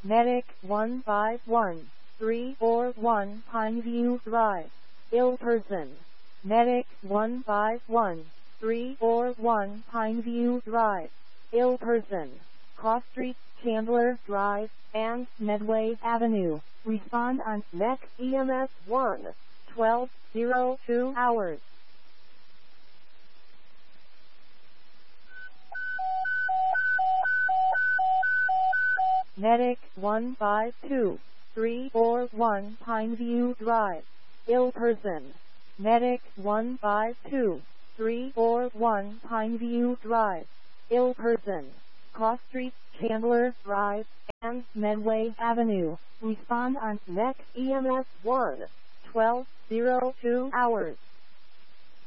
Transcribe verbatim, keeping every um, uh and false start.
Medic one five one three four one Pineview Drive, ill person. Medic one five one three four one Pineview Drive, ill person. Cross Street, Chandler Drive, and Medway Avenue. Respond on Next E M S one, twelve oh two hours. Medic one five two three four one Pineview Drive, ill person. Medic one five two three four one Pineview Drive, ill person. Cross Street, Chandler Drive, and Medway Avenue. Respond on Next E M S one, twelve oh two hours.